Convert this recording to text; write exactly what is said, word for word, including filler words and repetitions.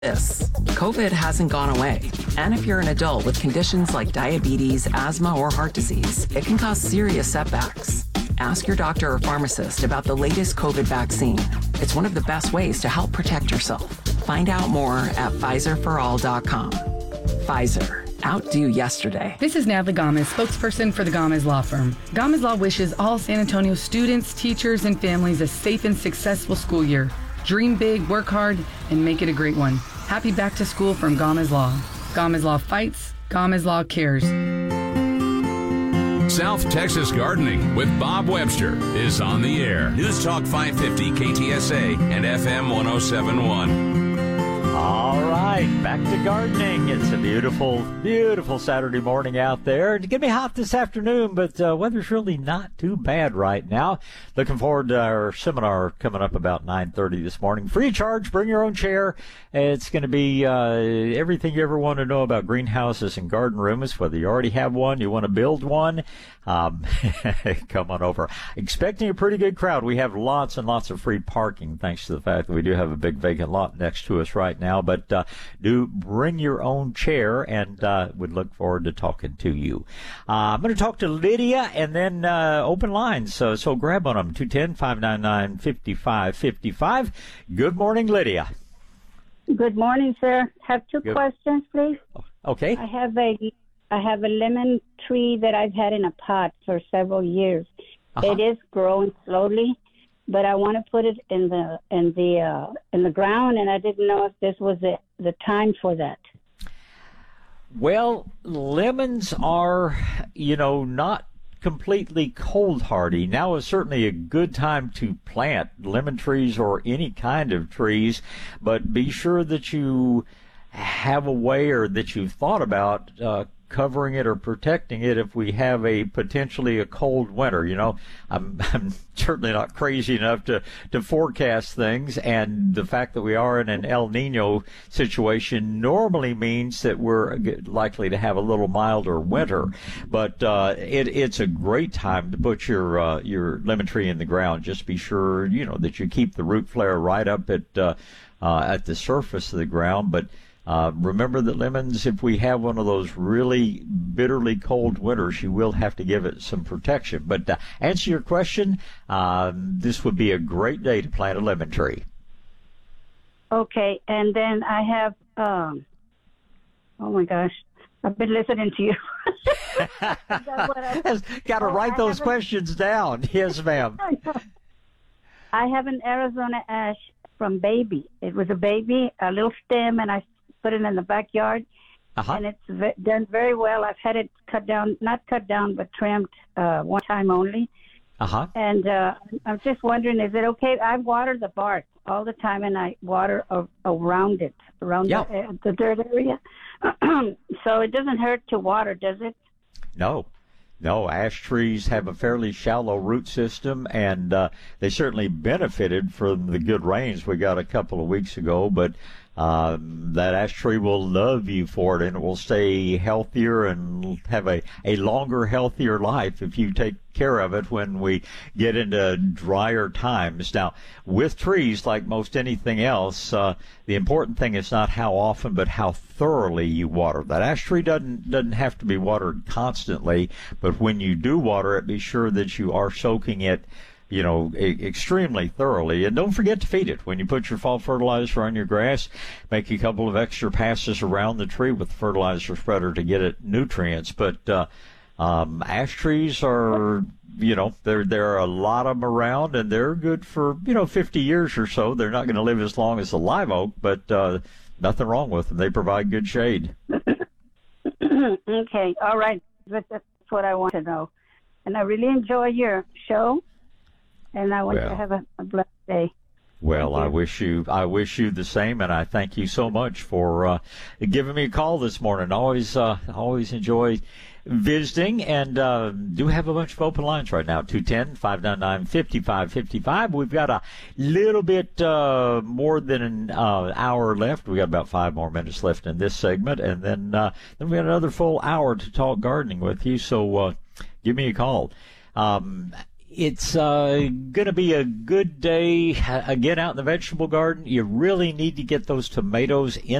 This COVID hasn't gone away, and if you're an adult with conditions like diabetes, asthma, or heart disease, it can cause serious setbacks. Ask your doctor or pharmacist about the latest COVID vaccine. It's one of the best ways to help protect yourself. Find out more at Pfizer for all dot com. Pfizer. Outdo yesterday. This is Natalie Gomez, spokesperson for the Gomez Law Firm. Gomez Law wishes all San Antonio students, teachers, and families a safe and successful school year. Dream big, work hard, and make it a great one. Happy back to school from Gomez Law. Gomez Law fights, Gomez Law cares. South Texas Gardening with Bob Webster is on the air. News Talk five fifty K T S A and F M one oh seven point one. All right, back to gardening. It's a beautiful, beautiful Saturday morning out there. It's going to be hot this afternoon, but uh, weather's really not too bad right now. Looking forward to our seminar coming up about nine thirty this morning. Free of charge, bring your own chair. It's going to be uh, everything you ever want to know about greenhouses and garden rooms, whether you already have one, you want to build one. Um, come on over. Expecting a pretty good crowd. We have lots and lots of free parking, thanks to the fact that we do have a big vacant lot next to us right now. But uh, do bring your own chair, and uh, would look forward to talking to you. Uh, I'm going to talk to Lydia, and then uh, open lines. So, so grab on them. two one zero, five nine nine, five five five five. Good morning, Lydia. Good morning, sir. Have two Good. questions, please. Okay. I have a I have a lemon tree that I've had in a pot for several years. Uh-huh. It is growing slowly, but I want to put it in the in the uh, in the ground, and I didn't know if this was the the time for that. Well, lemons are, you know, not completely cold hardy. Now is certainly a good time to plant lemon trees or any kind of trees, but be sure that you have a way, or that you've thought about uh, covering it or protecting it if we have a potentially a cold winter. You know, I'm, I'm certainly not crazy enough to, to forecast things, and the fact that we are in an El Nino situation normally means that we're likely to have a little milder winter. But uh, it, it's a great time to put your uh, your lemon tree in the ground. Just be sure, you know, that you keep the root flare right up at uh, uh, at the surface of the ground. But Uh, remember that lemons, if we have one of those really bitterly cold winters, you will have to give it some protection. But to answer your question, uh, this would be a great day to plant a lemon tree. Okay, and then I have, um, oh my gosh, I've been listening to you. Got to oh, write I those haven't- questions down. Yes, ma'am. I have an Arizona ash from baby. It was a baby, a little stem, and I put it in the backyard, Uh-huh. and it's v- done very well. I've had it cut down, not cut down, but trimmed uh, one time only. Uh-huh. And uh, I'm just wondering, is it okay? I water the bark all the time, and I water a- around it, around Yeah. the, uh, the dirt area. So it doesn't hurt to water, does it? No. No, ash trees have a fairly shallow root system, and uh, they certainly benefited from the good rains we got a couple of weeks ago, but um, that ash tree will love you for it, and it will stay healthier and have a, a longer, healthier life if you take care of it when we get into drier times. Now, with trees, like most anything else, uh, the important thing is not how often, but how thoroughly you water. That ash tree doesn't doesn't have to be watered constantly, but when you do water it, be sure that you are soaking it, you know, e- extremely thoroughly. And don't forget to feed it. When you put your fall fertilizer on your grass, make a couple of extra passes around the tree with the fertilizer spreader to get it nutrients. But uh, um, ash trees are, you know, there there are a lot of them around, and they're good for, you know, fifty years or so. They're not going to live as long as the live oak, but uh, nothing wrong with them. They provide good shade. Okay, all right. But that's what I want to know. And I really enjoy your show, and I want Well. you to have a, a blessed day. Well, Thank I you. wish you I wish you the same, and I thank you so much for uh, giving me a call this morning. Always uh, always enjoy visiting, and uh, do have a bunch of open lines right now. two one zero, five nine nine, five five five five. We've got a little bit uh, more than an uh, hour left. We got about five more minutes left in this segment, and then uh, then we got another full hour to talk gardening with you. So uh, give me a call. Um, It's uh, going to be a good day again out in the vegetable garden. You really need to get those tomatoes in